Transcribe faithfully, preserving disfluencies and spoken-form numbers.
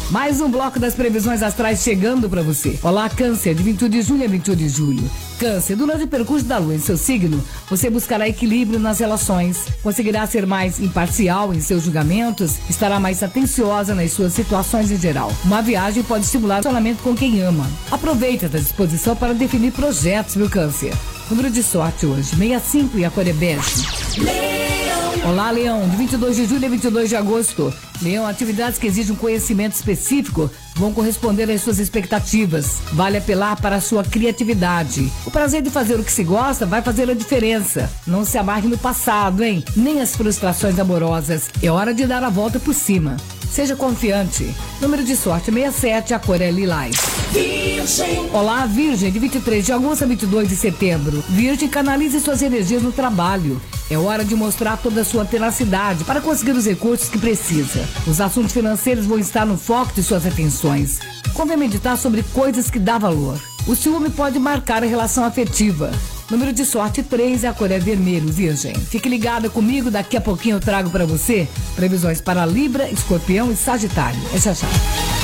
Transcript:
Mais um bloco das previsões astrais chegando para você. Olá, Câncer, de vinte e um de junho a vinte e um de julho. Câncer, durante o percurso da lua em seu signo, você buscará equilíbrio nas relações, conseguirá ser mais imparcial em seus julgamentos, estará mais atenciosa nas suas situações em geral. Uma viagem pode estimular o relacionamento com quem ama. Aproveite essa disposição para definir projetos, meu Câncer. Número de sorte hoje, sessenta e cinco e a cor é bege. Olá, Leão, de vinte e dois de julho a vinte e dois de agosto. Leão, atividades que exigem um conhecimento específico vão corresponder às suas expectativas. Vale apelar para a sua criatividade. O prazer de fazer o que se gosta vai fazer a diferença. Não se amarre no passado, hein? Nem as frustrações amorosas. É hora de dar a volta por cima. Seja confiante. Número de sorte sessenta e sete, a cor é lilás. Virgem. Olá, Virgem, de vinte e três de agosto a vinte e dois de setembro. Virgem, canalize suas energias no trabalho. É hora de mostrar toda a sua tenacidade para conseguir os recursos que precisa. Os assuntos financeiros vão estar no foco de suas atenções. Convém meditar sobre coisas que dá valor. O ciúme pode marcar a relação afetiva. Número de sorte três, a cor é vermelho, Virgem. Fique ligada comigo, daqui a pouquinho eu trago para você previsões para Libra, Escorpião e Sagitário. É já já.